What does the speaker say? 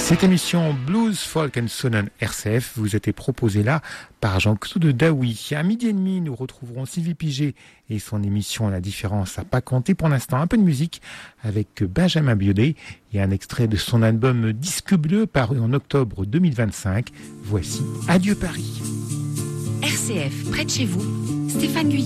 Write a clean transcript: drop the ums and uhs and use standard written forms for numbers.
Cette émission Blues, Folk and Sonnen RCF vous a été proposée là par Jean-Claude Daoui. À 12h30, nous retrouverons Sylvie Piget et son émission La différence à pas compter. Pour l'instant, un peu de musique avec Benjamin Biolay et un extrait de son album Disque Bleu paru en octobre 2025. Voici Adieu Paris. RCF, près de chez vous, Stéphane Guyot.